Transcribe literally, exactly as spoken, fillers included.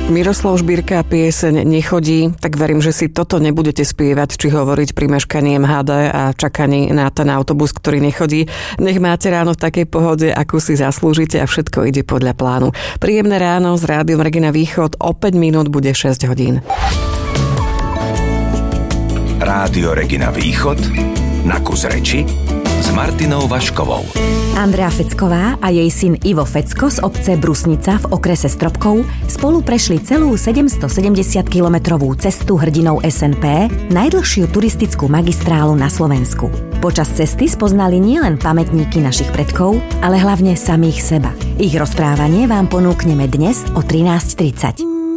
Miroslav Žbírka, pieseň Nechodí, tak verím, že si toto nebudete spievať, či hovoriť pri meškaní em há dé a čakaní na ten autobus, ktorý nechodí. Nech máte ráno v takej pohode, akú si zaslúžite a všetko ide podľa plánu. Príjemné ráno s Rádiom Regina Východ, o päť minút bude šesť hodín. Rádio Regina Východ, na kus reči s Martinou Vaškovou. Andrea Fecková a jej syn Ivo Fecko z obce Brusnica v okrese Stropkov spolu prešli celú sedemstosedemdesiatkilometrovú cestu hrdinou es en pé, najdlhšiu turistickú magistrálu na Slovensku. Počas cesty spoznali nielen pamätníky našich predkov, ale hlavne samých seba. Ich rozprávanie vám ponúkneme dnes o trinásť tridsať.